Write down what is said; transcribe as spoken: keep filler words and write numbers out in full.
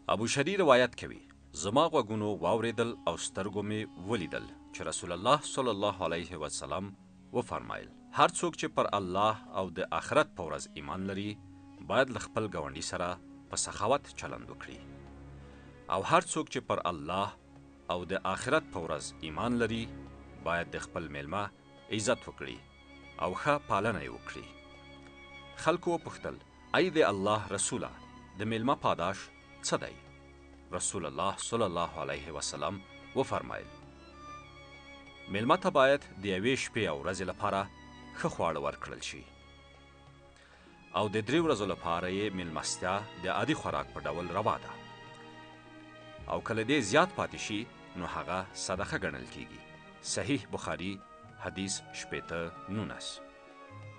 ابو شری روایت کوي زما غوږونو واوریدل او سترګو مې ولیدل چې رسول الله صلی الله علیه وسلم وفرمایل هر څوک چې پر الله او د آخرت په ورځ ایمان لري باید له خپل ګاونډي سره په سخاوت چلند وکړي او هر څوک چې پر الله او د آخرت په ورځ ایمان لري باید د خپل میلمه عزت وکړي او ښه پالنه یې وکړي. خلکو وپوښتل ای د الله رسوله د میلمه پاداش څه دی؟ رسول الله صلی الله علیه وسلم وفرمایل میلمه ته باید د یوې شپې او ورځې لپاره ښه خواړه ورکړل شي او د درې ورځو لپاره یې میلمستیا د عادي خوراک په ډول روا ده او کله دې زیات پاتې شي نو هغه صدقه ګڼل کیږي. صحیح بخاري حدیث شپېته نولس.